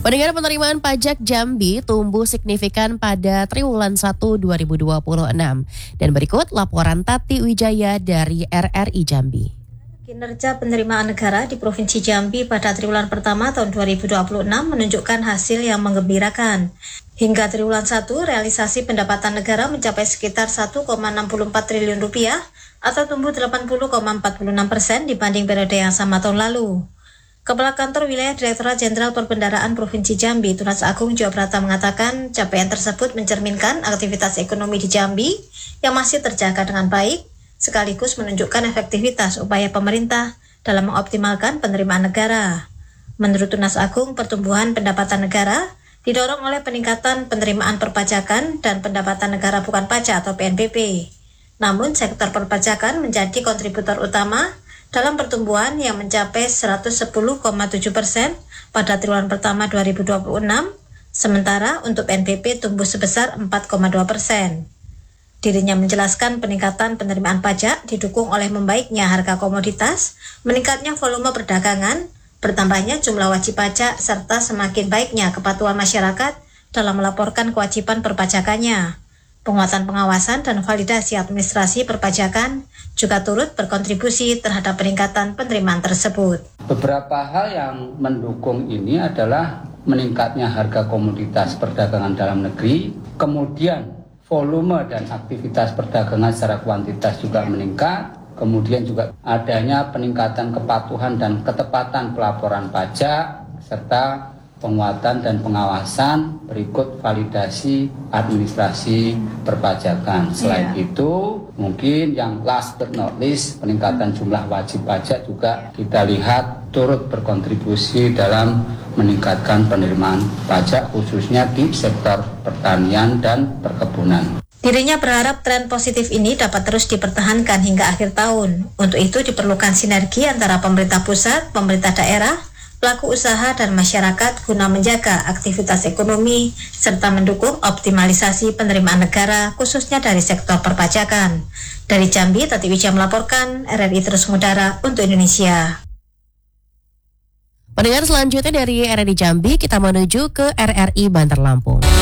Pendengar, penerimaan pajak Jambi tumbuh signifikan pada triwulan 1 2026. Dan berikut laporan Tati Wijaya dari RRI Jambi. Kinerja penerimaan negara di Provinsi Jambi pada triwulan pertama tahun 2026 menunjukkan hasil yang menggembirakan. Hingga triwulan 1, realisasi pendapatan negara mencapai sekitar 1,64 triliun rupiah atau tumbuh 80,46% dibanding periode yang sama tahun lalu. Kepala Kantor Wilayah Direktorat Jenderal Perbendaharaan Provinsi Jambi, Tunas Agung Jawa Prata mengatakan capaian tersebut mencerminkan aktivitas ekonomi di Jambi yang masih terjaga dengan baik, sekaligus menunjukkan efektivitas upaya pemerintah dalam mengoptimalkan penerimaan negara. Menurut Tunas Agung, pertumbuhan pendapatan negara didorong oleh peningkatan penerimaan perpajakan dan pendapatan negara bukan pajak atau PNBP. Namun, sektor perpajakan menjadi kontributor utama dalam pertumbuhan yang mencapai 110,7% pada triwulan pertama 2026, sementara untuk PNBP tumbuh sebesar 4,2%. Dirinya menjelaskan peningkatan penerimaan pajak didukung oleh membaiknya harga komoditas, meningkatnya volume perdagangan, bertambahnya jumlah wajib pajak, serta semakin baiknya kepatuhan masyarakat dalam melaporkan kewajiban perpajakannya. Penguatan pengawasan dan validasi administrasi perpajakan juga turut berkontribusi terhadap peningkatan penerimaan tersebut. Beberapa hal yang mendukung ini adalah meningkatnya harga komoditas perdagangan dalam negeri, kemudian volume dan aktivitas perdagangan secara kuantitas juga meningkat, kemudian juga adanya peningkatan kepatuhan dan ketepatan pelaporan pajak, serta penguatan dan pengawasan berikut validasi administrasi perpajakan. Selain itu, mungkin yang last but not least, peningkatan jumlah wajib pajak juga kita lihat turut berkontribusi dalam meningkatkan penerimaan pajak khususnya di sektor pertanian dan perkebunan. Dirinya berharap tren positif ini dapat terus dipertahankan hingga akhir tahun. Untuk itu diperlukan sinergi antara pemerintah pusat, pemerintah daerah, pelaku usaha dan masyarakat guna menjaga aktivitas ekonomi serta mendukung optimalisasi penerimaan negara khususnya dari sektor perpajakan. Dari Jambi, Tati Wijaya melaporkan, RRI Terus Mengudara untuk Indonesia. Pendengar, selanjutnya dari RRI Jambi kita menuju ke RRI Bantar Lampung.